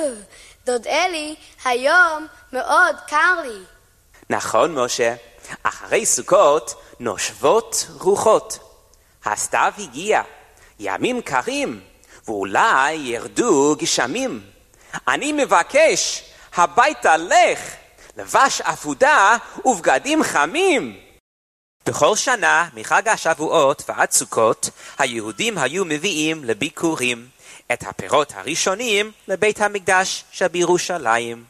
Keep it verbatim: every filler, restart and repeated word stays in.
דוד אלי, היום מאוד קר לי. נכון, משה. אחרי סוכות נושבות רוחות. הסתיו הגיע, ימים קרים, ואולי ירדו גשמים. אני מבקש, הביתה לך, לבש אפודה ובגדים חמים. בכל שנה, מחג השבועות ועד סוכות, היהודים היו מביאים לביקורים את הפירות הראשונים לבית המקדש שבירושלים.